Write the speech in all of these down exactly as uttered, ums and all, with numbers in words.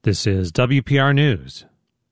This is W P R News.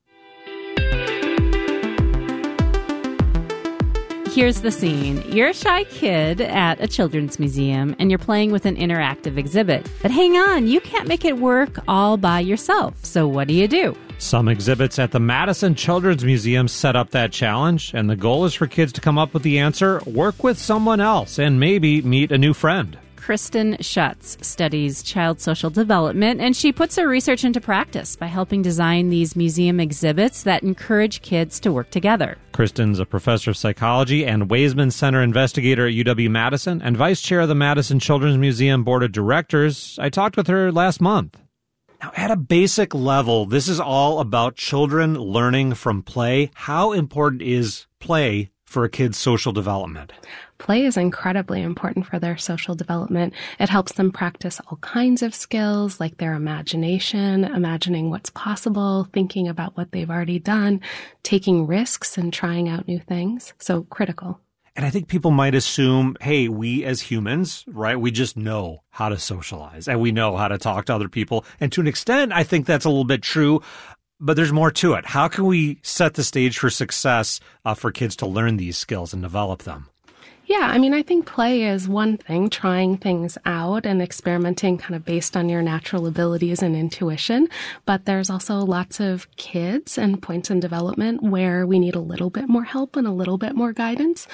Here's the scene. You're a shy kid at a children's museum and you're playing with an interactive exhibit. But hang on, you can't make it work all by yourself. So what do you do? Some exhibits at the Madison Children's Museum set up that challenge, and the goal is for kids to come up with the answer, work with someone else, and maybe meet a new friend. Kristen Schutz studies child social development, and she puts her research into practice by helping design these museum exhibits that encourage kids to work together. Kristen's a professor of psychology and Weisman Center investigator at U W-Madison and vice chair of the Madison Children's Museum Board of Directors. I talked with her last month. Now, at a basic level, this is all about children learning from play. How important is play for a kid's social development? Play is incredibly important for their social development. It helps them practice all kinds of skills like their imagination, imagining what's possible, thinking about what they've already done, taking risks and trying out new things. So critical. And I think people might assume, hey, we as humans, right, we just know how to socialize and we know how to talk to other people. And to an extent, I think that's a little bit true. But there's more to it. How can we set the stage for success uh, for kids to learn these skills and develop them? Yeah, I mean, I think play is one thing, trying things out and experimenting kind of based on your natural abilities and intuition. But there's also lots of kids and points in development where we need a little bit more help and a little bit more guidance.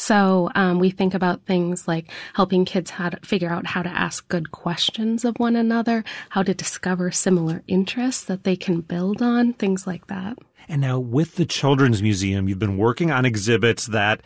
So um, we think about things like helping kids how to figure out how to ask good questions of one another, how to discover similar interests that they can build on, things like that. And now with the Children's Museum, you've been working on exhibits that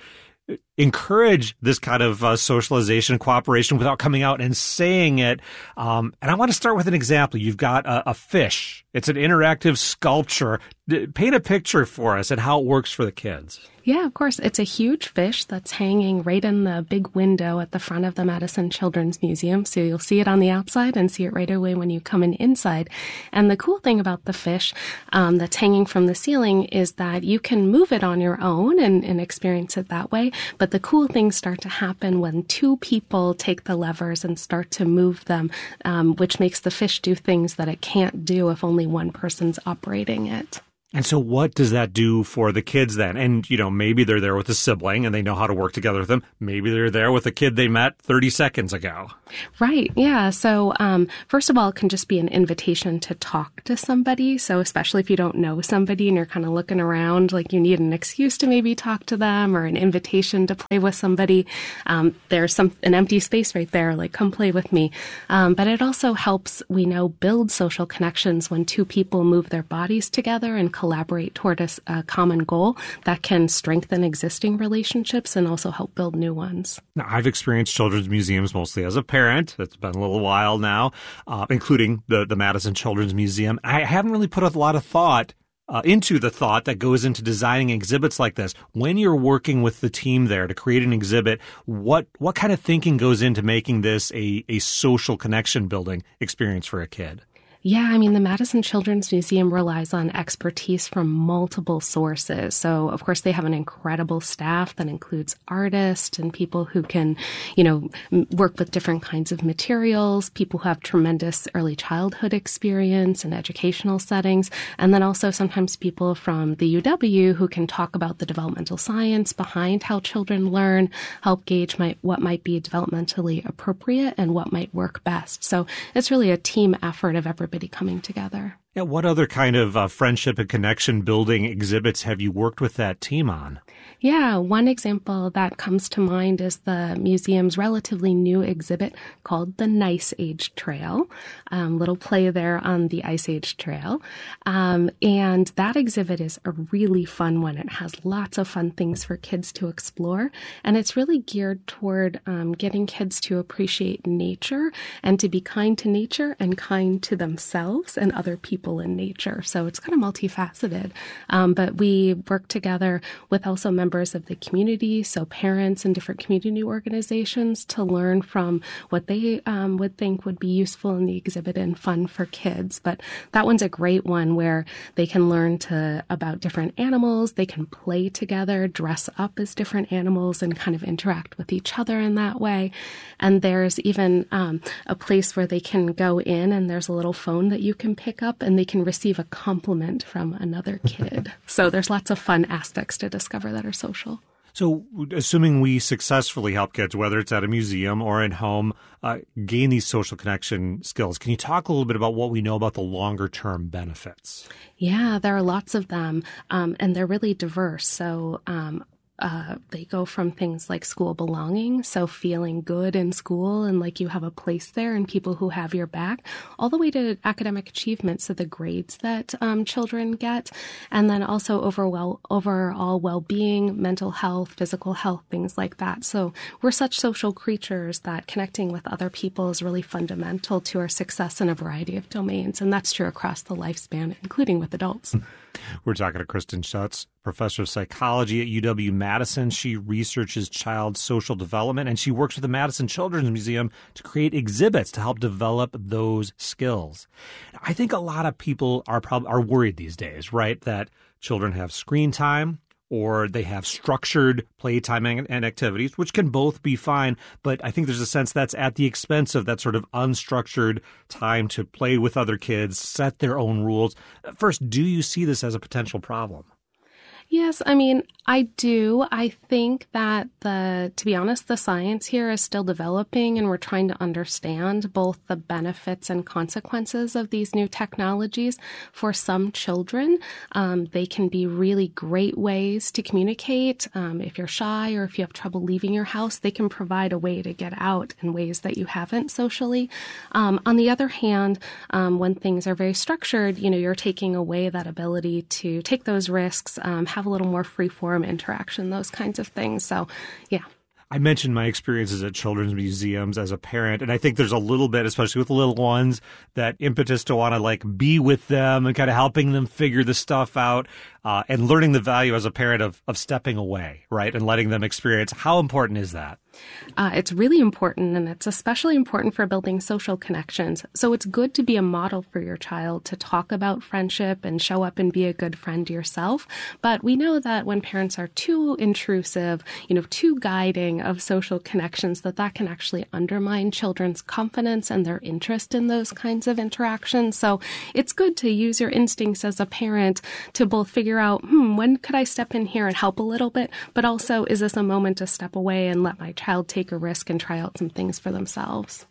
encourage this kind of uh, socialization and cooperation without coming out and saying it. Um, and I want to start with an example. You've got a, a fish. It's an interactive sculpture. Paint a picture for us and how it works for the kids. Yeah, of course. It's a huge fish that's hanging right in the big window at the front of the Madison Children's Museum. So you'll see it on the outside and see it right away when you come in inside. And the cool thing about the fish um, that's hanging from the ceiling is that you can move it on your own and, and experience it that way. But the cool things start to happen when two people take the levers and start to move them, um, which makes the fish do things that it can't do if only one person's operating it. And so what does that do for the kids then? And, you know, maybe they're there with a sibling and they know how to work together with them. Maybe they're there with a kid they met thirty seconds ago. Right. Yeah. So, um, first of all, it can just be an invitation to talk to somebody. So especially if you don't know somebody and you're kind of looking around, like you need an excuse to maybe talk to them or an invitation to play with somebody. Um, there's some, an empty space right there, like come play with me. Um, but it also helps, we know, build social connections when two people move their bodies together and collaborate toward a, a common goal that can strengthen existing relationships and also help build new ones. Now, I've experienced children's museums mostly as a parent. It's been a little while now, uh, including the, the Madison Children's Museum. I haven't really put a lot of thought uh, into the thought that goes into designing exhibits like this. When you're working with the team there to create an exhibit, what what kind of thinking goes into making this a, a social connection building experience for a kid? Yeah, I mean, the Madison Children's Museum relies on expertise from multiple sources. So, of course, they have an incredible staff that includes artists and people who can, you know, work with different kinds of materials, people who have tremendous early childhood experience and educational settings, and then also sometimes people from the U W who can talk about the developmental science behind how children learn, help gauge might, what might be developmentally appropriate and what might work best. So it's really a team effort of everybody coming together. Yeah, what other kind of uh, friendship and connection building exhibits have you worked with that team on? Yeah, one example that comes to mind is the museum's relatively new exhibit called the Nice Age Trail. Um, little play there on the Ice Age Trail. Um, and that exhibit is a really fun one. It has lots of fun things for kids to explore. And it's really geared toward um, getting kids to appreciate nature and to be kind to nature and kind to themselves and other people in nature. So it's kind of multifaceted. Um, but we work together with also members of the community, so parents and different community organizations, to learn from what they um, would think would be useful in the exhibit and fun for kids. But that one's a great one where they can learn to about different animals, they can play together, dress up as different animals and kind of interact with each other in that way. And there's even um, a place where they can go in and there's a little phone that you can pick up and and they can receive a compliment from another kid. So there's lots of fun aspects to Discover that are social. So assuming we successfully help kids, whether it's at a museum or at home, uh, gain these social connection skills, can you talk a little bit about what we know about the longer-term benefits? Yeah, there are lots of them, um, and they're really diverse. So um, uh, they go from things like school belonging, so feeling good in school and like you have a place there and people who have your back, all the way to academic achievement, so the grades that um, children get, and then also overall, overall well-being, mental health, physical health, things like that. So we're such social creatures that connecting with other people is really fundamental to our success in a variety of domains, and that's true across the lifespan, including with adults. We're talking to Kristen Schutz, professor of psychology at U W-Madison. She researches child social development, and she works with the Madison Children's Museum to create exhibits to help develop those skills. I think a lot of people are prob- are worried these days, right, that children have screen time or they have structured playtime and, and activities, which can both be fine. But I think there's a sense that's at the expense of that sort of unstructured time to play with other kids, set their own rules. First, do you see this as a potential problem? Yes, I mean, I do. I think that the, to be honest, the science here is still developing, and we're trying to understand both the benefits and consequences of these new technologies. For some children, um, they can be really great ways to communicate. Um, if you're shy or if you have trouble leaving your house, they can provide a way to get out in ways that you haven't socially. Um, on the other hand, um, when things are very structured, you know, you're taking away that ability to take those risks, um, have a little more free-form interaction, those kinds of things. So, yeah. I mentioned my experiences at children's museums as a parent, and I think there's a little bit, especially with the little ones, that impetus to want to like be with them and kind of helping them figure the stuff out, uh, and learning the value as a parent of of stepping away, right, and letting them experience. How important is that? Uh, it's really important, and it's especially important for building social connections. So it's good to be a model for your child, to talk about friendship and show up and be a good friend yourself. But we know that when parents are too intrusive, you know, too guiding of social connections, that that can actually undermine children's confidence and their interest in those kinds of interactions. So it's good to use your instincts as a parent to both figure out, hmm, when could I step in here and help a little bit? But also, is this a moment to step away and let my child take a risk and try out some things for themselves?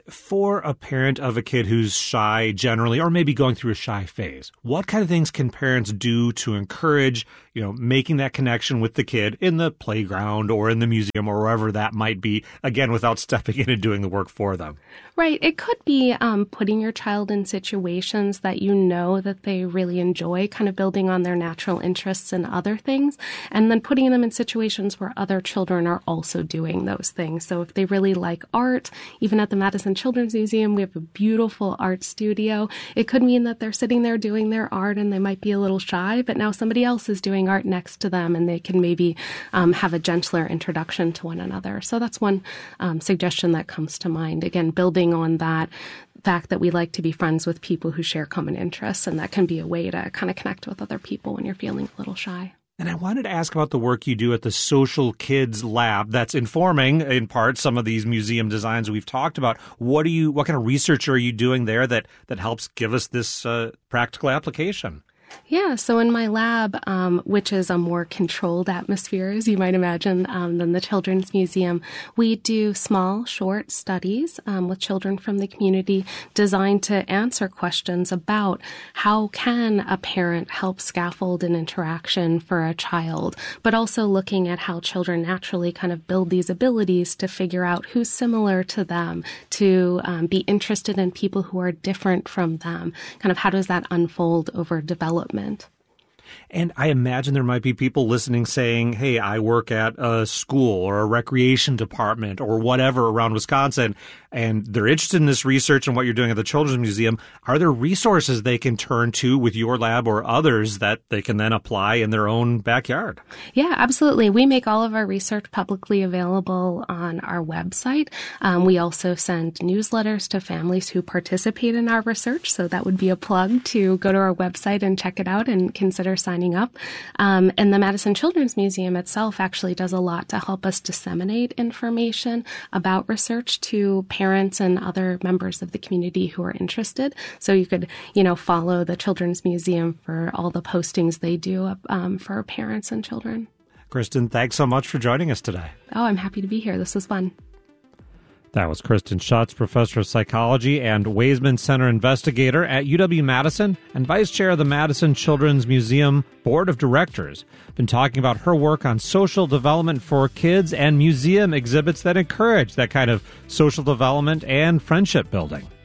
For a parent of a kid who's shy generally, or maybe going through a shy phase, what kind of things can parents do to encourage, you know, making that connection with the kid in the playground or in the museum or wherever that might be, again, without stepping in and doing the work for them? Right. It could be um, putting your child in situations that you know that they really enjoy, kind of building on their natural interests in other things, and then putting them in situations where other children are also doing those things. So if they really like art, even at the Madison Children's Museum, we have a beautiful art studio. It could mean that they're sitting there doing their art and they might be a little shy, but now somebody else is doing art next to them and they can maybe um, have a gentler introduction to one another. So that's one um, suggestion that comes to mind. Again, building on that fact that we like to be friends with people who share common interests, and that can be a way to kind of connect with other people when you're feeling a little shy. And I wanted to ask about the work you do at the Social Kids Lab that's informing, in part, some of these museum designs we've talked about. What do you, what kind of research are you doing there that, that helps give us this uh, practical application? Yeah, so in my lab, um, which is a more controlled atmosphere, as you might imagine, um, than the Children's Museum, we do small, short studies um, with children from the community designed to answer questions about how can a parent help scaffold an interaction for a child, but also looking at how children naturally kind of build these abilities to figure out who's similar to them, to um, be interested in people who are different from them. Kind of how does that unfold over development? And I imagine there might be people listening saying, hey, I work at a school or a recreation department or whatever around Wisconsin, and they're interested in this research and what you're doing at the Children's Museum. Are there resources they can turn to with your lab or others that they can then apply in their own backyard? Yeah, absolutely. We make all of our research publicly available on our website. Um, we also send newsletters to families who participate in our research, so that would be a plug to go to our website and check it out and consider signing up. Um, and the Madison Children's Museum itself actually does a lot to help us disseminate information about research to parents and other members of the community who are interested. So you could, you know, follow the Children's Museum for all the postings they do um, for parents and children. Kristen, thanks so much for joining us today. Oh, I'm happy to be here. This was fun. That was Kristen Schutz, professor of psychology and Weizmann Center investigator at U W-Madison and vice chair of the Madison Children's Museum Board of Directors. Been talking about her work on social development for kids and museum exhibits that encourage that kind of social development and friendship building.